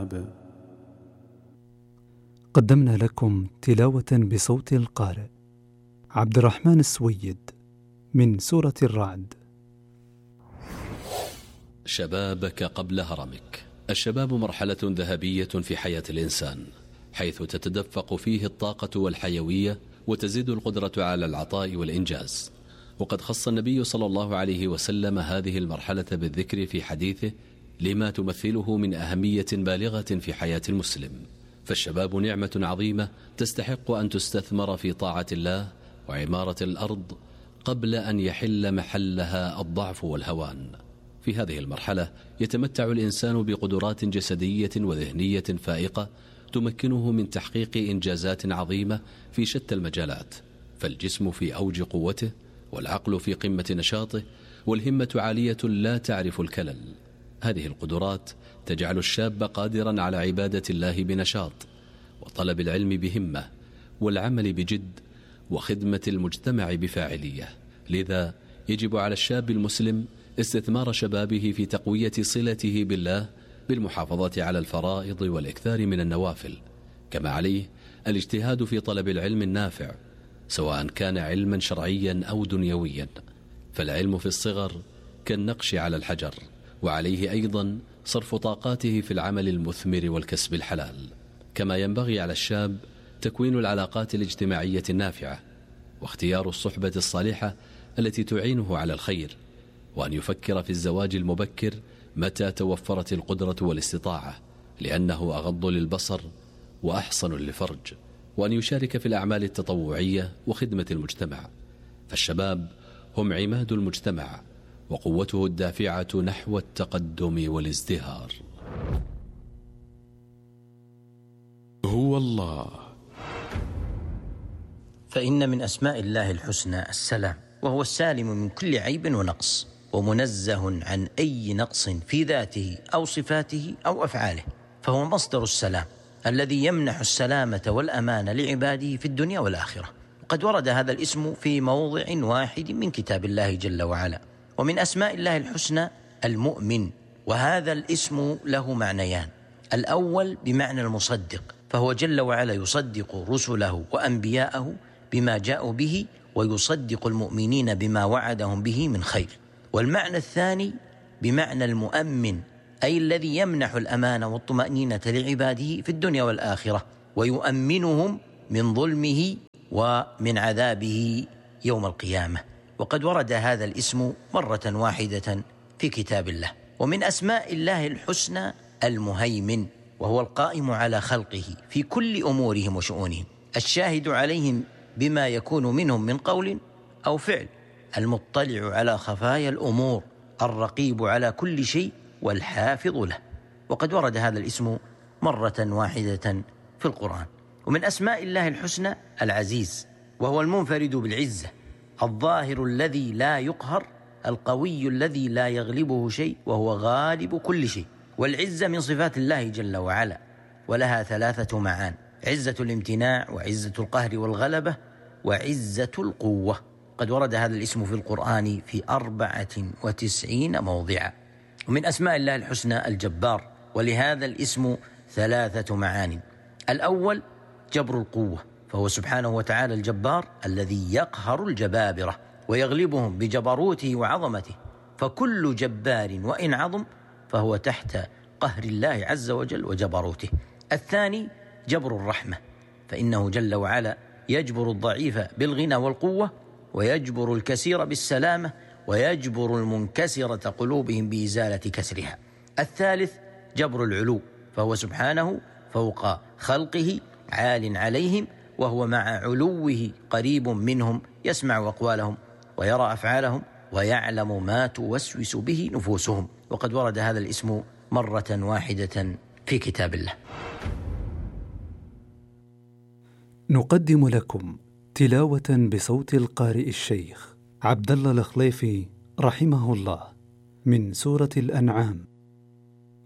الشباب. قدمنا لكم تلاوة بصوت القارئ عبد الرحمن السويد من سورة الرعد. شبابك قبل هرمك. الشباب مرحلة ذهبية في حياة الإنسان، حيث تتدفق فيه الطاقة والحيوية وتزيد القدرة على العطاء والإنجاز. وقد خص النبي صلى الله عليه وسلم هذه المرحلة بالذكر في حديثه لما تمثله من أهمية بالغة في حياة المسلم. فالشباب نعمة عظيمة تستحق أن تستثمر في طاعة الله وعمارة الأرض قبل أن يحل محلها الضعف والهوان. في هذه المرحلة يتمتع الإنسان بقدرات جسدية وذهنية فائقة تمكنه من تحقيق إنجازات عظيمة في شتى المجالات، فالجسم في أوج قوته، والعقل في قمة نشاطه، والهمة عالية لا تعرف الكلل. هذه القدرات تجعل الشاب قادرا على عبادة الله بنشاط، وطلب العلم بهمة، والعمل بجد، وخدمة المجتمع بفاعلية. لذا يجب على الشاب المسلم استثمار شبابه في تقوية صلته بالله بالمحافظة على الفرائض والإكثار من النوافل، كما عليه الاجتهاد في طلب العلم النافع، سواء كان علما شرعيا أو دنيويا. فالعلم في الصغر كالنقش على الحجر، وعليه أيضا صرف طاقاته في العمل المثمر والكسب الحلال. كما ينبغي على الشاب تكوين العلاقات الاجتماعية النافعة، واختيار الصحبة الصالحة التي تعينه على الخير، وأن يفكر في الزواج المبكر متى توفرت القدرة والاستطاعة، لأنه أغض للبصر وأحصن للفرج، وأن يشارك في الأعمال التطوعية وخدمة المجتمع. فالشباب هم عماد المجتمع، وقوته الدافعة نحو التقدم والازدهار. هو الله. فإن من أسماء الله الحسنى السلام، وهو السالم من كل عيب ونقص، ومنزه عن أي نقص في ذاته أو صفاته أو أفعاله، فهو مصدر السلام الذي يمنح السلامة والأمان لعباده في الدنيا والآخرة. وقد ورد هذا الاسم في موضع واحد من كتاب الله جل وعلا. ومن أسماء الله الحسنى المؤمن، وهذا الاسم له معنيان: الأول بمعنى المصدق، فهو جل وعلا يصدق رسله وأنبياءه بما جاءوا به، ويصدق المؤمنين بما وعدهم به من خير. والمعنى الثاني بمعنى المؤمن، أي الذي يمنح الأمان والطمأنينة لعباده في الدنيا والآخرة، ويؤمنهم من ظلمه ومن عذابه يوم القيامة. وقد ورد هذا الاسم مرة واحدة في كتاب الله. ومن أسماء الله الحسنى المهيمن، وهو القائم على خلقه في كل أمورهم وشؤونهم، الشاهد عليهم بما يكون منهم من قول أو فعل، المطلع على خفايا الأمور، الرقيب على كل شيء، والحافظ له. وقد ورد هذا الاسم مرة واحدة في القرآن. ومن أسماء الله الحسنى العزيز، وهو المنفرد بالعزة، الظاهر الذي لا يقهر، القوي الذي لا يغلبه شيء، وهو غالب كل شيء. والعزة من صفات الله جل وعلا، ولها 3 معان: عزة الامتناع، وعزة القهر والغلبة، وعزة القوة. قد ورد هذا الاسم في القرآن في 94 موضعا. ومن أسماء الله الحسنى الجبار، ولهذا الاسم 3 معان: الأول جبر القوة، فهو سبحانه وتعالى الجبار الذي يقهر الجبابرة ويغلبهم بجبروته وعظمته، فكل جبار وإن عظم فهو تحت قهر الله عز وجل وجبروته. الثاني جبر الرحمة، فإنه جل وعلا يجبر الضعيف بالغنى والقوة، ويجبر الكثير بالسلامة، ويجبر المنكسرة قلوبهم بإزالة كسرها. الثالث جبر العلو، فهو سبحانه فوق خلقه عال عليهم، وهو مع علوه قريب منهم، يسمع أقوالهم ويرى أفعالهم ويعلم ما توسوس به نفوسهم. وقد ورد هذا الاسم مرة واحدة في كتاب الله. نقدم لكم تلاوة بصوت القارئ الشيخ عبد الله الخليفي رحمه الله من سورة الأنعام.